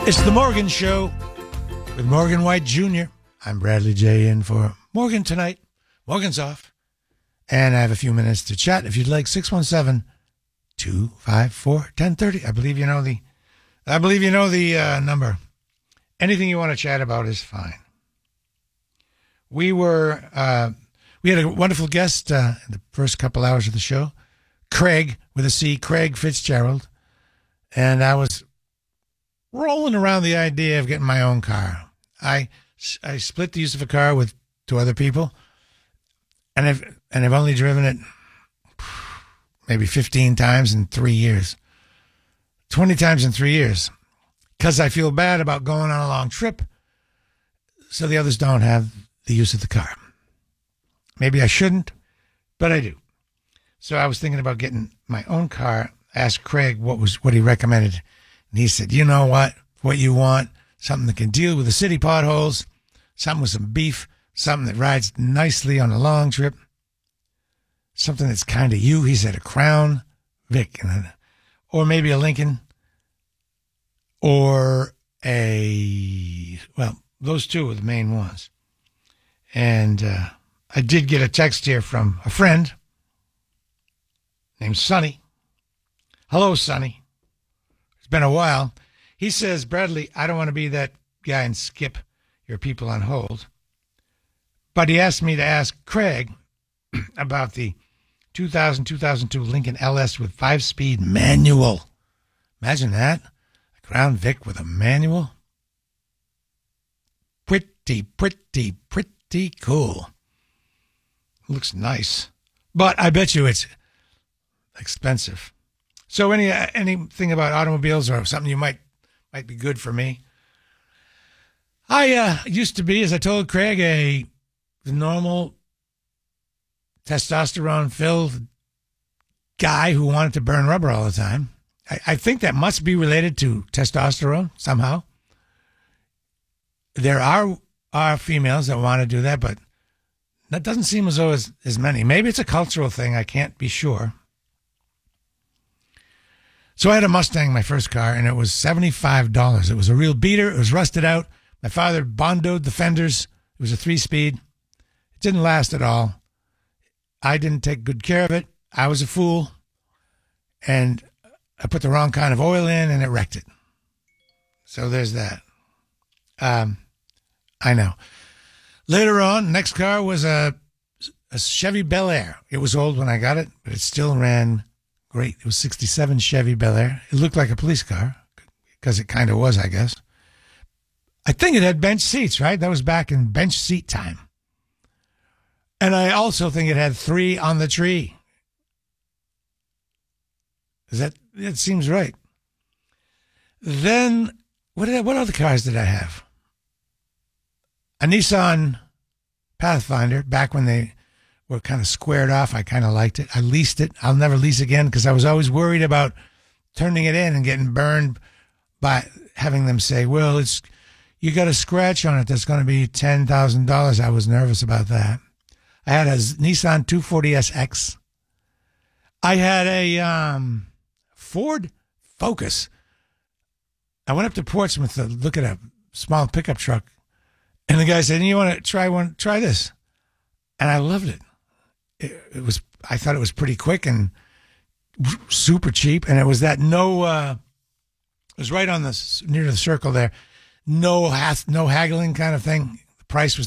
It's the Morgan Show with Morgan White Jr. I'm Bradley J. in for Morgan tonight. Morgan's off. And I have a few minutes to chat. If you'd like, 617-254-1030. I believe you know the number. Anything you want to chat about is fine. We had a wonderful guest in the first couple hours of the show. Craig, with a C, Craig Fitzgerald. And I was rolling around the idea of getting my own car. I split the use of a car with two other people, and I've only driven it maybe 15 times in 3 years, 20 times in 3 years, because I feel bad about going on a long trip, so the others don't have the use of the car. Maybe I shouldn't, but I do. So I was thinking about getting my own car. Asked Craig what he recommended. And he said, you know what you want, something that can deal with the city potholes, something with some beef, something that rides nicely on a long trip, something that's kind of you. He said a Crown Vic, or maybe a Lincoln, or those two are the main ones. And I did get a text here from a friend named Sonny. Hello, Sonny. It's been a while. He says, Bradley, I don't want to be that guy and skip your people on hold. But he asked me to ask Craig about the 2002 Lincoln LS with 5-speed manual. Imagine that. A Crown Vic with a manual. Pretty cool. Looks nice. But I bet you it's expensive. So anything about automobiles or something you might be good for me? I used to be, as I told Craig, the normal testosterone-filled guy who wanted to burn rubber all the time. I think that must be related to testosterone somehow. There are females that want to do that, but that doesn't seem as though as many. Maybe it's a cultural thing. I can't be sure. So I had a Mustang, my first car, and it was $75. It was a real beater. It was rusted out. My father bondoed the fenders. It was a 3-speed. It didn't last at all. I didn't take good care of it. I was a fool. And I put the wrong kind of oil in, and it wrecked it. So there's that. I know. Later on, next car was a Chevy Bel Air. It was old when I got it, but it still ran great. It was 67 Chevy Bel Air. It looked like a police car, because it kind of was, I guess. I think it had bench seats, right? That was back in bench seat time. And I also think it had 3 on the tree. It seems right. Then, what other cars did I have? A Nissan Pathfinder, back when they were kind of squared off. I kind of liked it. I leased it. I'll never lease again because I was always worried about turning it in and getting burned by having them say, well, you got a scratch on it that's going to be $10,000. I was nervous about that. I had a Nissan 240SX. I had a Ford Focus. I went up to Portsmouth to look at a small pickup truck, and the guy said, you want to try this? And I loved it. I thought it was pretty quick and super cheap. And it was that it was right on near the circle there. No haggling kind of thing. The price was